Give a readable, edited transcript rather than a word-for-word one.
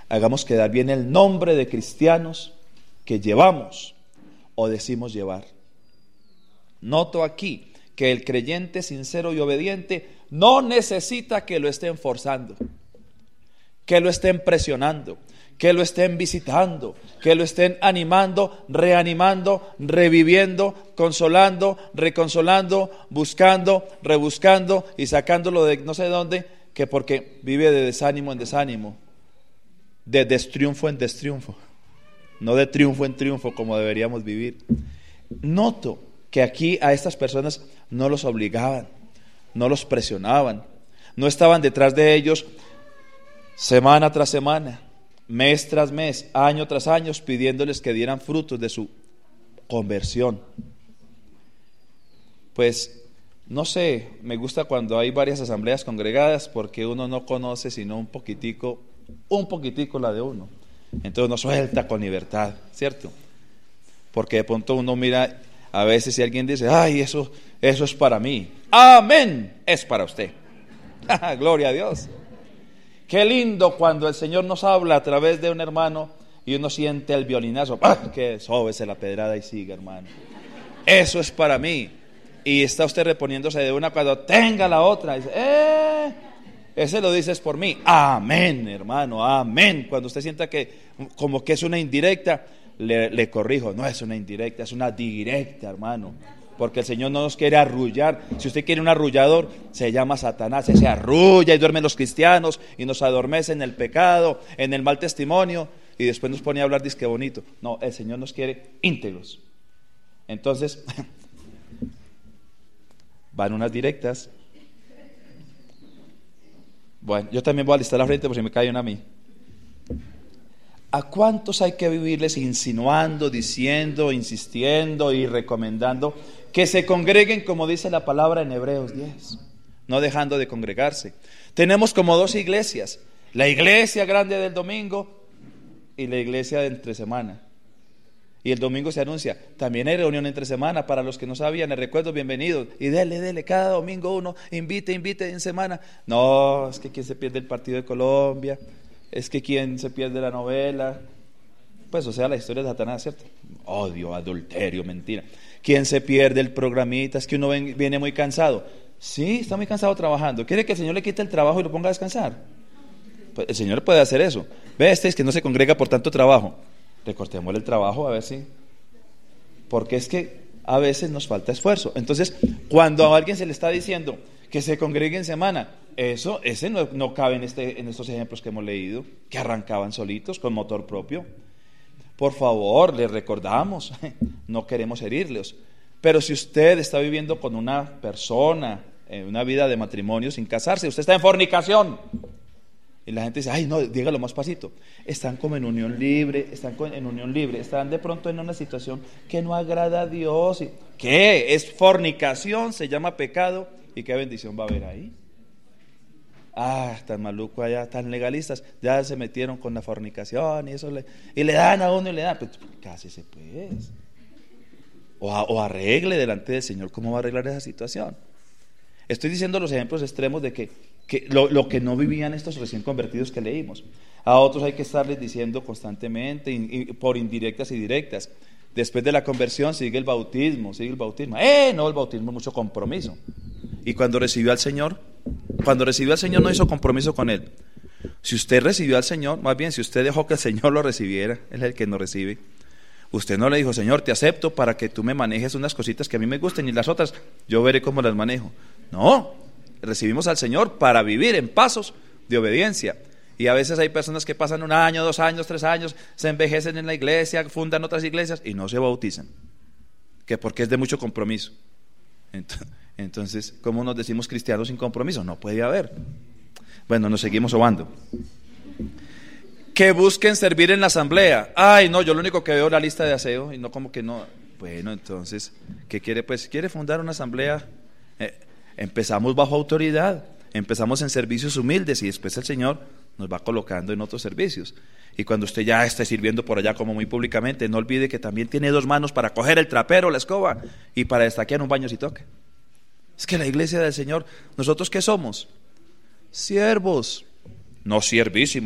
Hagamos quedar bien el nombre de cristianos que llevamos o decimos llevar. Noto aquí que el creyente sincero y obediente no necesita que lo estén forzando, que lo estén presionando, que lo estén visitando, que lo estén animando, reanimando, reviviendo, consolando, reconsolando, buscando, rebuscando y sacándolo de no sé dónde, que porque vive de desánimo en desánimo, de destriunfo en destriunfo, no de triunfo en triunfo como deberíamos vivir. Noto que aquí a estas personas no los obligaban, no los presionaban, no estaban detrás de ellos semana tras semana, mes tras mes, año tras año, pidiéndoles que dieran frutos de su conversión. Pues no sé, me gusta cuando hay varias asambleas congregadas porque uno no conoce sino un poquitico la de uno. Entonces uno suelta con libertad, ¿cierto? Porque de pronto uno mira, a veces si alguien dice, ay, eso es para mí. Amén, es para usted. Gloria a Dios. Qué lindo cuando el Señor nos habla a través de un hermano y uno siente el violinazo, que sóbese la pedrada y siga, hermano. Eso es para mí. Y está usted reponiéndose de una cuando tenga la otra. Dice, ese lo dices por mí. Amén, hermano, amén. Cuando usted sienta que como que es una indirecta, le corrijo, no es una indirecta, es una directa, hermano. Porque el Señor no nos quiere arrullar. Si usted quiere un arrullador, se llama Satanás. Se arrulla y duermen los cristianos y nos adormece en el pecado, en el mal testimonio, y después nos pone a hablar disque bonito. No, el Señor nos quiere íntegros. Entonces, van unas directas. Bueno, yo también voy a alistar la frente por si me cae una a mí. ¿A cuántos hay que vivirles insinuando, diciendo, insistiendo y recomendando que se congreguen como dice la palabra en Hebreos 10, no dejando de congregarse? Tenemos como dos iglesias, la iglesia grande del domingo y la iglesia de entre semana. Y el domingo se anuncia, también hay reunión entre semana para los que no sabían, les recuerdo, bienvenidos. Y dele, cada domingo uno, invite en semana. No, es que quién se pierde el partido de Colombia, es que quién se pierde la novela, pues o sea la historia de Satanás, ¿cierto? Odio, adulterio, mentira. ¿Quién se pierde el programita? Es que uno viene muy cansado. Sí, está muy cansado trabajando. ¿Quiere que el Señor le quite el trabajo y lo ponga a descansar? Pues el Señor puede hacer eso. Ve, es que no se congrega por tanto trabajo. Recortémosle el trabajo a ver si. Porque es que a veces nos falta esfuerzo. Entonces, cuando a alguien se le está diciendo que se congregue en semana, ese no cabe en estos ejemplos que hemos leído, que arrancaban solitos con motor propio. Por favor, les recordamos, no queremos herirlos, pero si usted está viviendo con una persona en una vida de matrimonio sin casarse, usted está en fornicación, y la gente dice, ay no, dígalo más pasito, están como en unión libre, están de pronto en una situación que no agrada a Dios. ¿Qué? Es fornicación, se llama pecado, y qué bendición va a haber ahí. Tan maluco allá, tan legalistas, ya se metieron con la fornicación y eso y le dan a uno y le dan, pues cásese pues, o arregle delante del Señor. ¿Cómo va a arreglar esa situación? Estoy diciendo los ejemplos extremos de que lo que no vivían estos recién convertidos que leímos. A otros hay que estarles diciendo constantemente, y por indirectas y directas. Después de la conversión sigue el bautismo. No, el bautismo es mucho compromiso. Y cuando recibió al Señor no hizo compromiso con Él. Si usted recibió al Señor, más bien si usted dejó que el Señor lo recibiera, Él es el que nos recibe. Usted no le dijo, Señor, te acepto para que tú me manejes unas cositas que a mí me gusten y las otras yo veré cómo las manejo. No, recibimos al Señor para vivir en pasos de obediencia. Y a veces hay personas que pasan 1 año, 2 años, 3 años, se envejecen en la iglesia, fundan otras iglesias y no se bautizan. Que porque es de mucho compromiso. Entonces, ¿cómo nos decimos cristianos sin compromiso? No puede haber. Bueno, nos seguimos obando. Que busquen servir en la asamblea. Ay, no, yo lo único que veo es la lista de aseo y no como que no. Bueno, entonces, ¿qué quiere? Pues quiere fundar una asamblea. Empezamos bajo autoridad, empezamos en servicios humildes y después el Señor nos va colocando en otros servicios. Y cuando usted ya esté sirviendo por allá como muy públicamente, no olvide que también tiene 2 manos para coger el trapero, la escoba y para destaquear un baño si toque. Es que la iglesia del Señor, ¿nosotros qué somos? Siervos, no siervísimos.